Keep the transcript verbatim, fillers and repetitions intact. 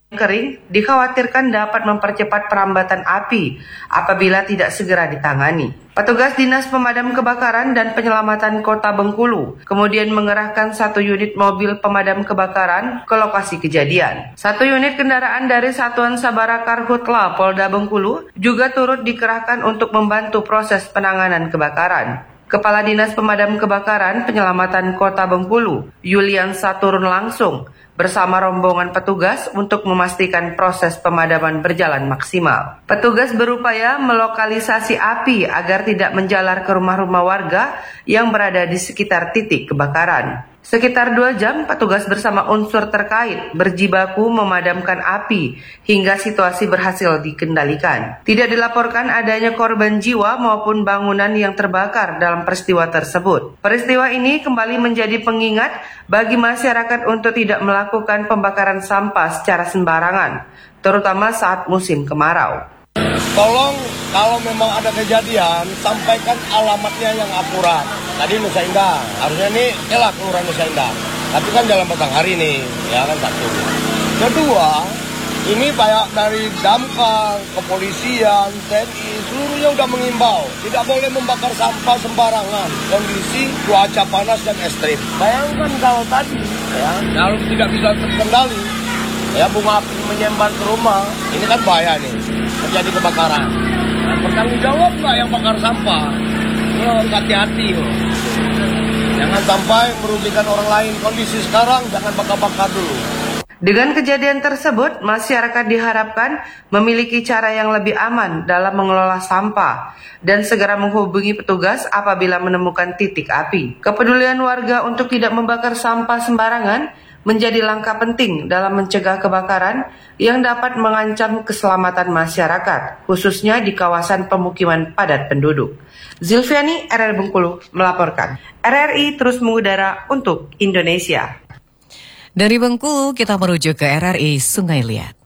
kering dikhawatirkan dapat mempercepat perambatan api apabila tidak segera ditangani. Petugas Dinas Pemadam Kebakaran dan Penyelamatan Kota Bengkulu kemudian mengerahkan satu unit mobil pemadam kebakaran ke lokasi kejadian. Satu unit kendaraan dari Satuan Sabara Karhutla Polda Bengkulu juga turut dikerahkan untuk membantu proses penanganan kebakaran. Kepala Dinas Pemadam Kebakaran Penyelamatan Kota Bengkulu, Yuliansa turun langsung bersama rombongan petugas untuk memastikan proses pemadaman berjalan maksimal. Petugas berupaya melokalisasi api agar tidak menjalar ke rumah-rumah warga yang berada di sekitar titik kebakaran. Sekitar dua jam, petugas bersama unsur terkait berjibaku memadamkan api hingga situasi berhasil dikendalikan. Tidak dilaporkan adanya korban jiwa maupun bangunan yang terbakar dalam peristiwa tersebut. Peristiwa ini kembali menjadi pengingat bagi masyarakat untuk tidak melakukan pembakaran sampah secara sembarangan, terutama saat musim kemarau. Tolong kalau memang ada kejadian, sampaikan alamatnya yang akurat. Tadi Nusa Indah, harusnya ini elak Kelurahan Nusa Indah. Tapi kan dalam batang hari nih, ya kan satu. Kedua, ini kayak dari damkar, kepolisian, T N I, seluruhnya udah mengimbau. Tidak boleh membakar sampah sembarangan. Kondisi cuaca panas dan ekstrim. Bayangkan kalau tadi, ya, kalau tidak bisa terkendali, ya bunga api menyambar ke rumah, ini kan bahaya nih, terjadi kebakaran. Nah, bertanggung jawab nggak yang bakar sampah? Lo harus hati-hati loh. Jangan sampai merugikan orang lain. Kondisi sekarang jangan bakar-bakar dulu. Dengan kejadian tersebut, masyarakat diharapkan memiliki cara yang lebih aman dalam mengelola sampah dan segera menghubungi petugas apabila menemukan titik api. Kepedulian warga untuk tidak membakar sampah sembarangan menjadi langkah penting dalam mencegah kebakaran yang dapat mengancam keselamatan masyarakat, khususnya di kawasan pemukiman padat penduduk. Zilviani, R R Bengkulu, melaporkan. R R I terus mengudara untuk Indonesia. Dari Bengkulu, kita merujuk ke R R I Sungai Liat.